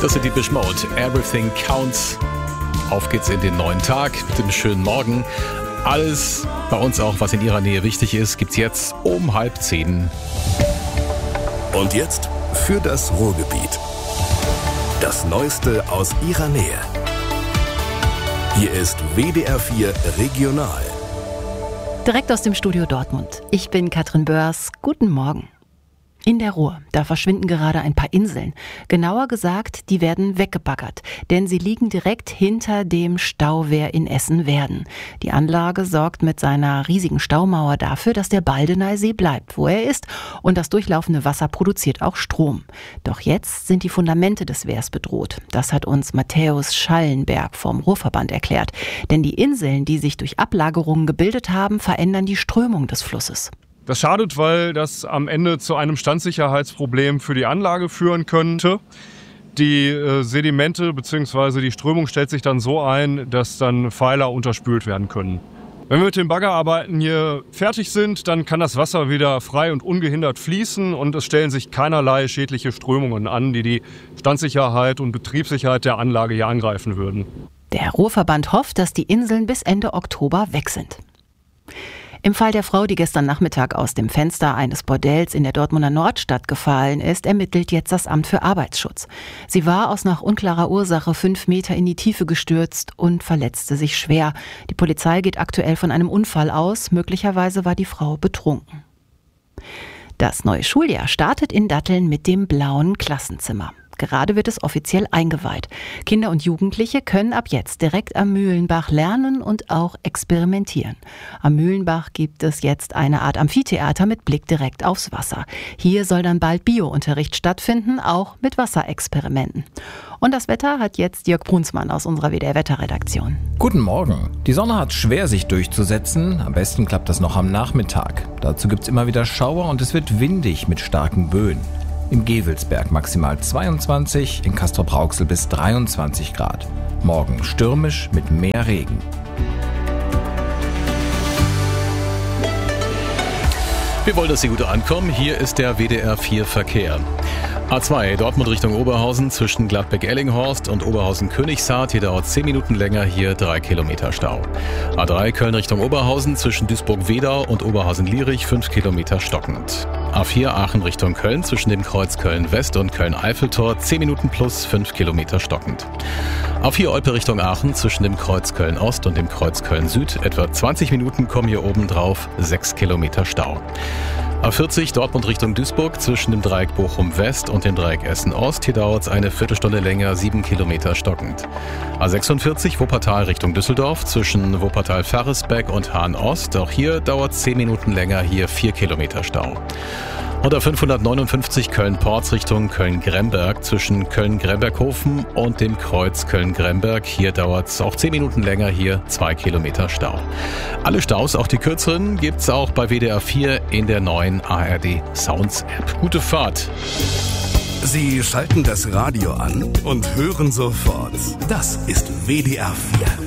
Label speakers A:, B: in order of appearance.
A: Das sind die Depeche Mode. Everything Counts. Auf geht's in den neuen Tag mit dem schönen Morgen. Alles bei uns auch, was in Ihrer Nähe wichtig ist, gibt's jetzt um 9:30.
B: Und jetzt für das Ruhrgebiet. Das Neueste aus Ihrer Nähe. Hier ist WDR 4 Regional.
C: Direkt aus dem Studio Dortmund. Ich bin Katrin Börs. Guten Morgen. In der Ruhr, da verschwinden gerade ein paar Inseln. Genauer gesagt, die werden weggebaggert, denn sie liegen direkt hinter dem Stauwehr in Essen-Werden. Die Anlage sorgt mit seiner riesigen Staumauer dafür, dass der Baldeneysee bleibt, wo er ist, und das durchlaufende Wasser produziert auch Strom. Doch jetzt sind die Fundamente des Wehrs bedroht. Das hat uns Matthäus Schallenberg vom Ruhrverband erklärt. Denn die Inseln, die sich durch Ablagerungen gebildet haben, verändern die Strömung des Flusses.
D: Das schadet, weil das am Ende zu einem Standsicherheitsproblem für die Anlage führen könnte. Die Sedimente bzw. die Strömung stellt sich dann so ein, dass dann Pfeiler unterspült werden können. Wenn wir mit den Baggerarbeiten hier fertig sind, dann kann das Wasser wieder frei und ungehindert fließen und es stellen sich keinerlei schädliche Strömungen an, die die Standsicherheit und Betriebssicherheit der Anlage hier angreifen würden.
C: Der Ruhrverband hofft, dass die Inseln bis Ende Oktober weg sind. Im Fall der Frau, die gestern Nachmittag aus dem Fenster eines Bordells in der Dortmunder Nordstadt gefallen ist, ermittelt jetzt das Amt für Arbeitsschutz. Sie war aus nach unklarer Ursache 5 Meter in die Tiefe gestürzt und verletzte sich schwer. Die Polizei geht aktuell von einem Unfall aus. Möglicherweise war die Frau betrunken. Das neue Schuljahr startet in Datteln mit dem blauen Klassenzimmer. Gerade wird es offiziell eingeweiht. Kinder und Jugendliche können ab jetzt direkt am Mühlenbach lernen und auch experimentieren. Am Mühlenbach gibt es jetzt eine Art Amphitheater mit Blick direkt aufs Wasser. Hier soll dann bald Bio-Unterricht stattfinden, auch mit Wasserexperimenten. Und das Wetter hat jetzt Jörg Brunsmann aus unserer WDR-Wetterredaktion.
E: Guten Morgen. Die Sonne hat schwer, sich durchzusetzen. Am besten klappt das noch am Nachmittag. Dazu gibt's immer wieder Schauer und es wird windig mit starken Böen. Im Gevelsberg maximal 22, in Castrop-Rauxel bis 23 Grad. Morgen stürmisch mit mehr Regen.
A: Wir wollen, dass Sie gut ankommen. Hier ist der WDR 4 Verkehr. A2 Dortmund Richtung Oberhausen zwischen Gladbeck-Ellinghorst und Oberhausen-Königshardt. Hier dauert 10 Minuten länger, hier 3 Kilometer Stau. A3 Köln Richtung Oberhausen zwischen Duisburg-Wedau und Oberhausen-Lierich 5 Kilometer stockend. A4 Aachen Richtung Köln zwischen dem Kreuz Köln-West und Köln-Eiffeltor 10 Minuten plus 5 Kilometer stockend. A4 Olpe Richtung Aachen zwischen dem Kreuz Köln-Ost und dem Kreuz Köln-Süd etwa 20 Minuten kommen hier oben drauf 6 Kilometer Stau. A40 Dortmund Richtung Duisburg zwischen dem Dreieck Bochum-West und dem Dreieck Essen-Ost. Hier dauert es eine Viertelstunde länger, 7 Kilometer stockend. A46 Wuppertal Richtung Düsseldorf zwischen Wuppertal-Farresbeck und Hahn-Ost. Auch hier dauert es 10 Minuten länger, hier 4 Kilometer Stau. Und A559 Köln-Porz Richtung Köln-Gremberg zwischen Köln-Gremberghofen und dem Kreuz Köln-Gremberg. Hier dauert es auch 10 Minuten länger, hier 2 Kilometer Stau. Alle Staus, auch die kürzeren, gibt's auch bei WDR 4 in der neuen ARD Sounds App. Gute Fahrt!
B: Sie schalten das Radio an und hören sofort. Das ist WDR 4.